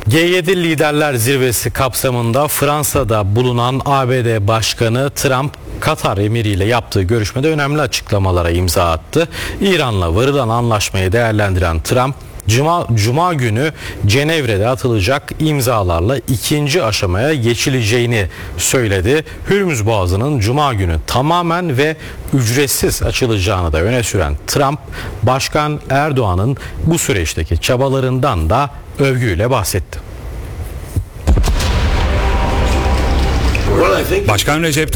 G7 Liderler Zirvesi kapsamında Fransa'da bulunan ABD Başkanı Trump, Katar emiriyle yaptığı görüşmede önemli açıklamalara imza attı. İran'la varılan anlaşmayı değerlendiren Trump, Cuma günü Cenevre'de atılacak imzalarla ikinci aşamaya geçileceğini söyledi. Hürmüz Boğazı'nın Cuma günü tamamen ve ücretsiz açılacağını da öne süren Trump, Başkan Erdoğan'ın bu süreçteki çabalarından da övgüyle bahsetti. Başkan Recep